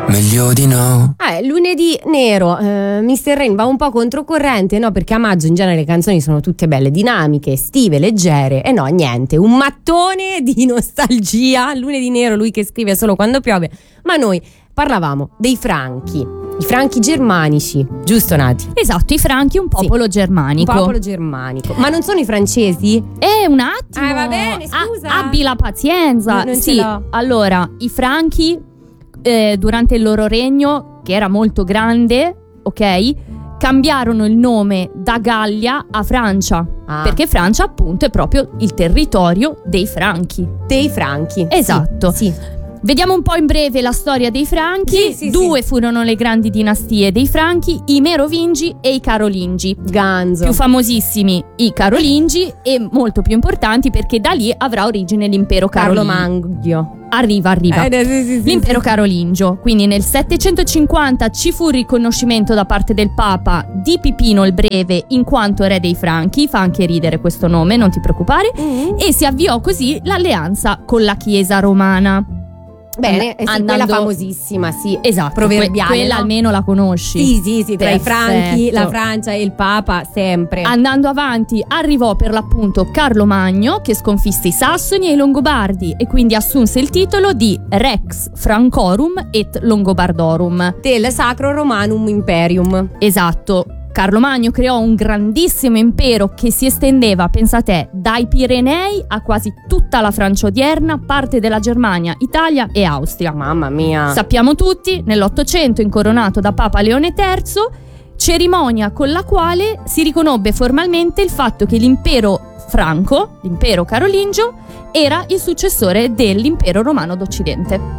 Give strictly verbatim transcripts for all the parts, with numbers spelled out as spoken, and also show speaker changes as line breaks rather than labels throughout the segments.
meglio di no.
Eh, lunedì nero, eh, mister Rain va un po' controcorrente, no? Perché a maggio in genere le canzoni sono tutte belle dinamiche, estive, leggere. E no, niente, un mattone di nostalgia. Lunedì nero, lui che scrive solo quando piove. Ma noi parlavamo dei franchi, i franchi germanici, giusto Nati?
Esatto, i franchi, un popolo
Sì,
germanico.
un popolo germanico. Ma non sono i francesi?
Eh, un attimo.
Ah, va bene, scusa.
Ah, abbi la pazienza.
Non- non ce
sì,
l'ho.
allora, i franchi eh, durante il loro regno, che era molto grande, ok, cambiarono il nome da Gallia a Francia,
Ah.
perché Francia appunto è proprio il territorio dei franchi.
Dei franchi.
Esatto.
Sì, sì.
Vediamo un po' in breve la storia dei Franchi.
Sì, sì,
Due furono le grandi dinastie dei Franchi, i Merovingi e i Carolingi.
Ganzo.
Più famosissimi i Carolingi e molto più importanti perché da lì avrà origine l'impero
Carlo
carolingio.
Mangio.
Arriva, arriva.
Eh, sì, sì, sì,
L'impero
sì.
carolingio. Quindi nel settecentocinquanta ci fu il riconoscimento da parte del Papa di Pipino il Breve in quanto re dei Franchi. Fa anche ridere questo nome, non ti preoccupare.
Mm.
E si avviò così l'alleanza con la Chiesa romana.
Bene, eh sì,
Andando-
quella famosissima, sì.
Esatto,
proverbiale,
que- quella
no?
almeno la conosci.
Sì, sì, sì, tra i franchi,
Perfetto.
la Francia e il Papa, sempre.
Andando avanti arrivò per l'appunto Carlo Magno che sconfisse i Sassoni e i Longobardi e quindi assunse il titolo di Rex Francorum et Longobardorum.
Del Sacro Romanum Imperium.
Esatto. Carlo Magno creò un grandissimo impero che si estendeva, pensa te, dai Pirenei a quasi tutta la Francia odierna, parte della Germania, Italia e Austria.
Mamma mia.
Sappiamo tutti, nell'Ottocento incoronato da Papa Leone terzo, cerimonia con la quale si riconobbe formalmente il fatto che l'impero franco, l'impero carolingio, era il successore dell'impero romano d'Occidente.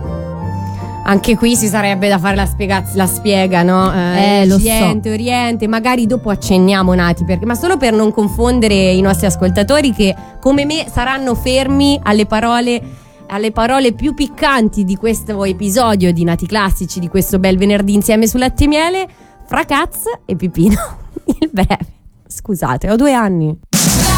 Anche qui ci sarebbe da fare la, spiegaz- la spiega, no?
Eh, lo so.
Occidente, Oriente, magari dopo accenniamo Nati, perché, ma solo per non confondere i nostri ascoltatori che come me saranno fermi alle parole, alle parole più piccanti di questo episodio di Nati Classici, di questo bel venerdì insieme su Latte e Miele, fra Caz e Pipino il Breve. Scusate, ho due anni.